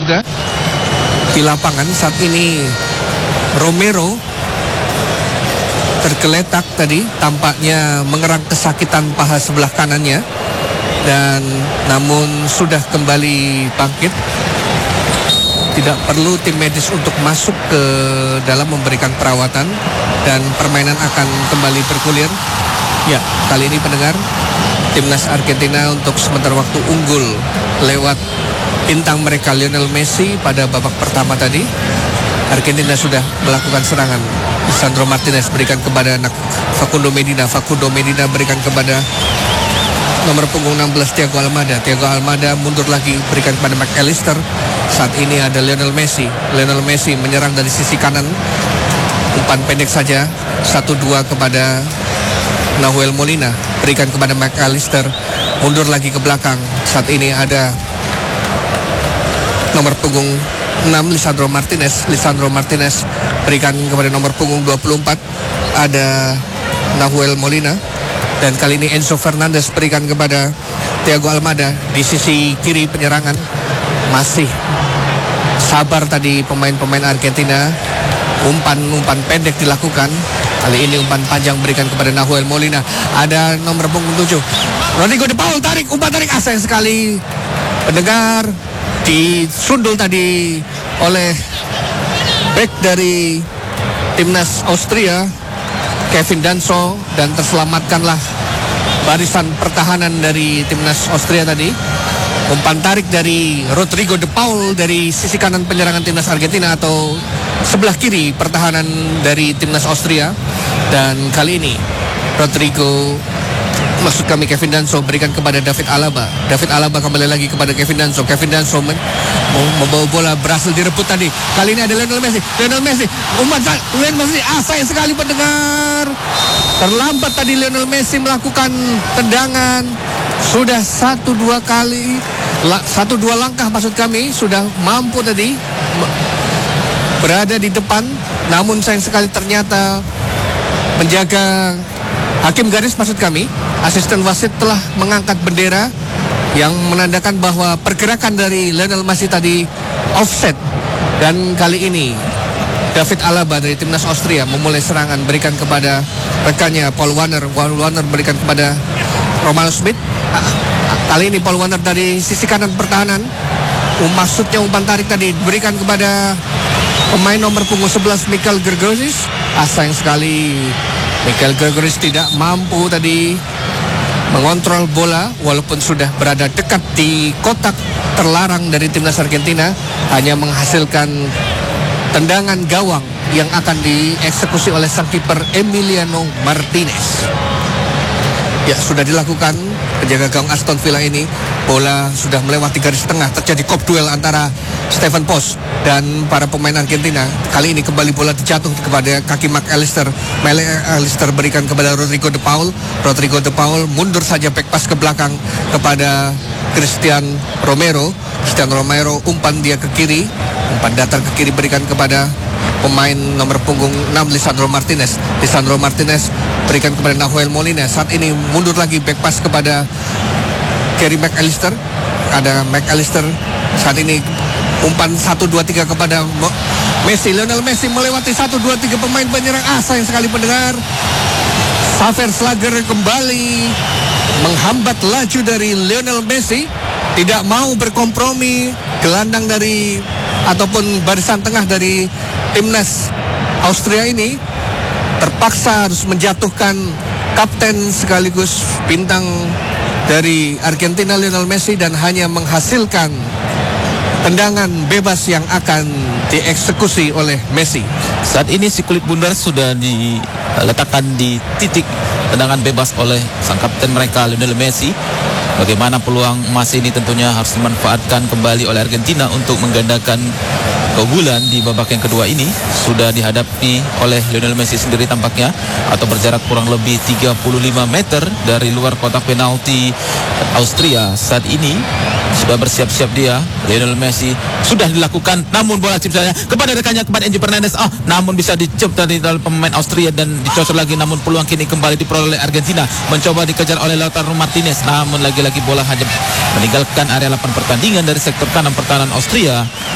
juga di lapangan. Saat ini Romero tergeletak tadi, tampaknya mengerang kesakitan paha sebelah kanannya, dan namun sudah kembali bangkit. Tidak perlu tim medis untuk masuk ke dalam memberikan perawatan, dan permainan akan kembali bergulir. Ya, kali ini pendengar, timnas Argentina untuk sementara waktu unggul lewat bintang mereka Lionel Messi pada babak pertama tadi. Argentina sudah melakukan serangan. Lisandro Martinez berikan kepada Facundo Medina. Facundo Medina berikan kepada nomor punggung 16 Thiago Almada. Thiago Almada mundur lagi, berikan kepada McAllister. Saat ini ada Lionel Messi. Lionel Messi menyerang dari sisi kanan. Umpan pendek saja, 1-2 kepada Nahuel Molina. Berikan kepada McAllister. Mundur lagi ke belakang. Saat ini ada nomor punggung 6 Lisandro Martinez. Lisandro Martinez berikan kepada nomor punggung 24. Ada Nahuel Molina. Dan kali ini Enzo Fernandez berikan kepada Thiago Almada di sisi kiri penyerangan. Masih sabar tadi pemain-pemain Argentina. Umpan pendek dilakukan. Kali ini umpan panjang berikan kepada Nahuel Molina. Ada nomor punggung 7 Rodrigo de Paul, tarik, umpan tarik. Sayang sekali pendengar, disundul tadi oleh bek dari timnas Austria, Kevin Danso, dan terselamatkanlah barisan pertahanan dari timnas Austria tadi. Umpan tarik dari Rodrigo de Paul dari sisi kanan penyerangan timnas Argentina atau sebelah kiri pertahanan dari timnas Austria. Dan kali ini Kevin Danso berikan kepada David Alaba. David Alaba kembali lagi kepada Kevin Danso. Kevin Danso membawa bola, berhasil direbut tadi. Kali ini ada Lionel Messi. Lionel Messi, sayang sekali pendengar. Terlambat tadi Lionel Messi melakukan tendangan. Sudah 1-2 kali, 1-2 langkah maksud kami, sudah mampu tadi berada di depan. Namun sayang sekali ternyata menjaga hakim garis maksud kami, asisten wasit telah mengangkat bendera yang menandakan bahwa pergerakan dari Lionel Messi tadi offset. Dan kali ini David Alaba dari timnas Austria memulai serangan, berikan kepada rekannya Paul Warner. Paul Warner berikan kepada Romano Smith. Kali ini Paul Warner dari sisi kanan pertahanan. Maksudnya umpan tarik tadi berikan kepada pemain nomor punggung 11 Mikhail Grzegorz. Sayang sekali Mikhail Grzegorz tidak mampu tadi mengontrol bola walaupun sudah berada dekat di kotak terlarang dari timnas Argentina, hanya menghasilkan tendangan gawang yang akan dieksekusi oleh sang kiper Emiliano Martinez. Ya, sudah dilakukan penjaga gawang Aston Villa ini. Bola sudah melewati garis tengah, terjadi kop duel antara Stefan Post dan para pemain Argentina. Kali ini kembali bola dijatuh kepada kaki McAllister. McAllister berikan kepada Rodrigo de Paul. Rodrigo de Paul mundur saja, back pass ke belakang kepada Cristian Romero. Cristian Romero umpan dia ke kiri. Umpan datar ke kiri berikan kepada pemain nomor punggung 6 Lisandro Martinez. Lisandro Martinez berikan kepada Nahuel Molina. Saat ini mundur lagi, back pass kepada Gary McAllister. Ada McAllister. Saat ini umpan 1-2-3 kepada Messi. Lionel Messi melewati 1-2-3 pemain penyerang. Sayang sekali pendengar. Xaver Schlager kembali menghambat laju dari Lionel Messi. Tidak mau berkompromi. Gelandang dari ataupun barisan tengah dari timnas Austria ini terpaksa harus menjatuhkan kapten sekaligus bintang dari Argentina Lionel Messi dan hanya menghasilkan tendangan bebas yang akan dieksekusi oleh Messi. Saat ini si kulit bundar sudah diletakkan di titik tendangan bebas oleh sang kapten mereka Lionel Messi. Bagaimana peluang emas ini tentunya harus dimanfaatkan kembali oleh Argentina untuk menggandakan keunggulan di babak yang kedua ini. Sudah dihadapi oleh Lionel Messi sendiri tampaknya, atau berjarak kurang lebih 35 meter dari luar kotak penalti Austria. Saat ini sudah bersiap-siap dia, Lionel Messi. Sudah dilakukan, namun bola chip saja kepada rekannya, kepada Enzo Fernandez. Namun bisa dicep dari pemain Austria dan dicocor lagi. Namun peluang kini kembali diperoleh Argentina. Mencoba dikejar oleh Lautaro Martinez. Namun lagi-lagi bola hanya meninggalkan area 8 pertandingan dari sektor kanan pertahanan Austria.